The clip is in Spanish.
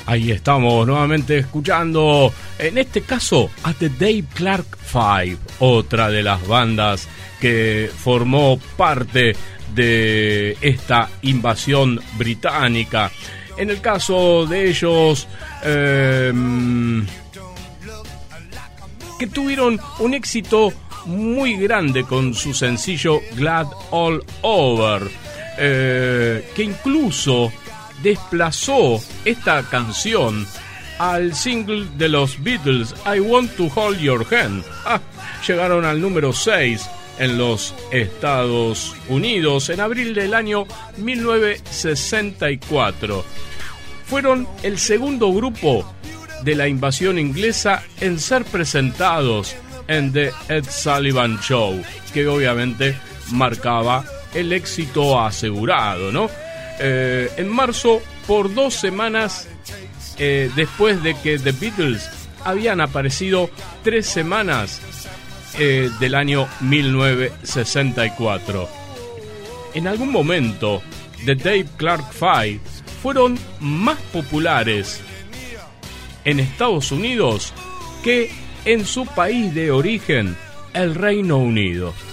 Ahí estamos nuevamente escuchando, en este caso, a The Dave Clark Five, otra de las bandas que formó parte de esta invasión británica. En el caso de ellos, que tuvieron un éxito muy grande con su sencillo Glad All Over, que incluso desplazó esta canción al single de los Beatles, I Want to Hold Your Hand. Llegaron al número 6 en los Estados Unidos en abril del año 1964. Fueron el segundo grupo de la invasión inglesa en ser presentados en The Ed Sullivan Show, que obviamente marcaba el éxito asegurado, ¿no? En marzo, por 2 semanas después de que The Beatles habían aparecido 3 semanas del año 1964. En algún momento, The Dave Clark Five fueron más populares en Estados Unidos que en su país de origen, el Reino Unido.